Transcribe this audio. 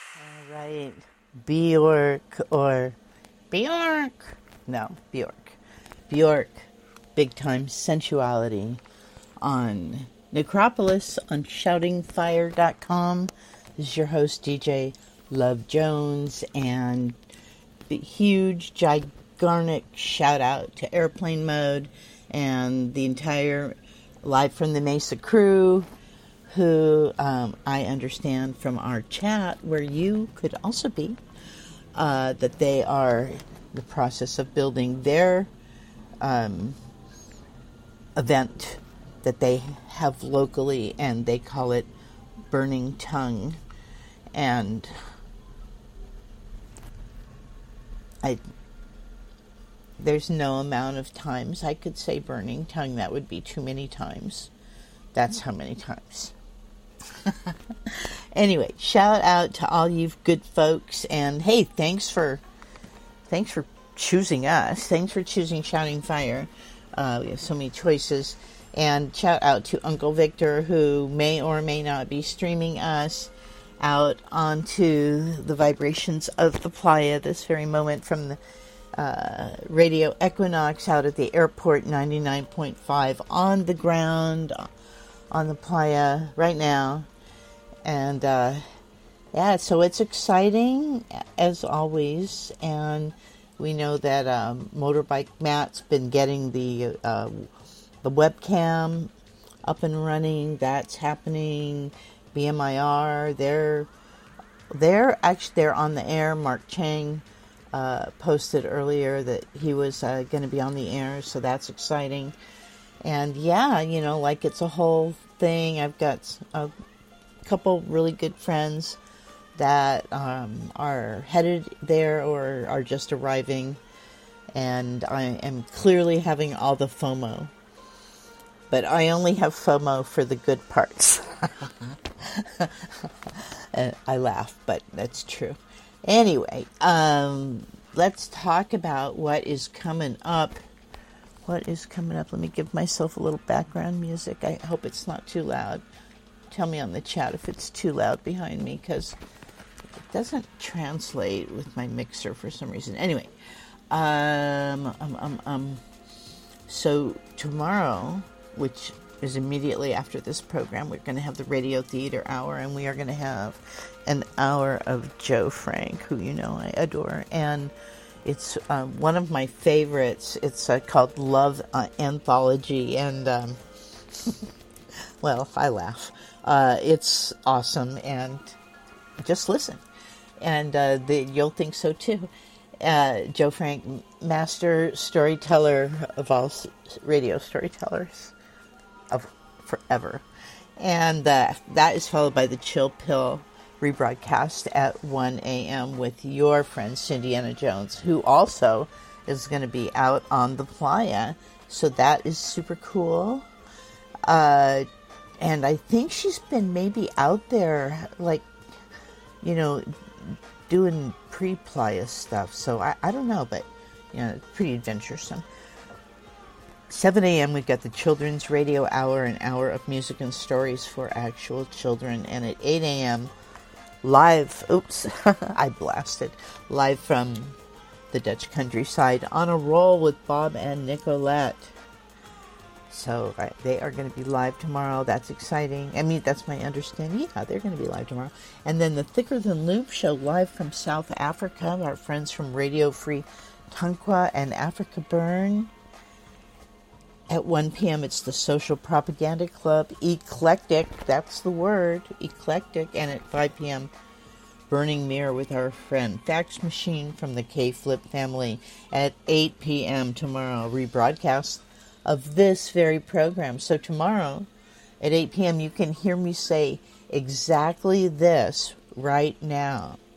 All right. Bjork or Bjork? No, Bjork. Bjork, Big Time Sensuality on Necropolis on shoutingfire.com. This is your host, DJ Love Jones, and the huge, gigantic shout out to Airplane Mode and the entire Live from the Mesa crew, who I understand from our chat, where you could also be, that they are in the process of building their event that they have locally, and they call it Burning Tongue. And there's no amount of times I could say Burning Tongue. That would be too many times. That's how many times. Anyway, shout out to all you good folks, and hey, thanks for choosing us. Thanks for choosing Shouting Fire. We have so many choices. And shout out to Uncle Victor, who may or may not be streaming us out onto the vibrations of the playa this very moment from the Radio Equinox out at the airport, 99.5 on the ground on the playa right now. And yeah, so it's exciting as always. And we know that Motorbike Matt's been getting the webcam up and running. That's happening. BMIR, they're on the air. Mark Chang posted earlier that he was going to be on the air, so that's exciting. And yeah, like it's a whole thing. I've got a couple really good friends that are headed there or are just arriving, and I am clearly having all the FOMO. But I only have FOMO for the good parts. I laugh, but that's true. Anyway, let's talk about what is coming up. What is coming up? Let me give myself a little background music. I hope it's not too loud. Tell me on the chat if it's too loud behind me, because it doesn't translate with my mixer for some reason. Anyway, so tomorrow, which is immediately after this program, we're going to have the Radio Theater Hour, and we are going to have an hour of Joe Frank, who I adore, and it's one of my favorites. It's called Love Anthology, and well, I laugh. It's awesome, and just listen, and you'll think so too. Joe Frank, master storyteller of all radio storytellers of forever. And that is followed by the Chill Pill rebroadcast at 1 a.m. with your friend Cindy Anna Jones, who also is going to be out on the playa. So that is super cool. And I think she's been maybe out there, doing pre-playa stuff. So I don't know, but, it's pretty adventuresome. 7 a.m. we've got the Children's Radio Hour, an hour of music and stories for actual children. And at 8 a.m. live, I blasted, live from the Dutch countryside, On a Roll with Bob and Nicolette. So they are going to be live tomorrow. That's exciting. I mean, that's my understanding. Yeah, they're going to be live tomorrow. And then the Thicker Than Loop show live from South Africa. Our friends from Radio Free Tankwa and Africa Burn. At 1 p.m., it's the Social Propaganda Club, Eclectic, that's the word, Eclectic. And at 5 p.m., Burning Mirror with our friend Fax Machine from the K-Flip family. At 8 p.m. tomorrow, rebroadcast of this very program. So tomorrow, at 8 p.m., you can hear me say exactly this right now.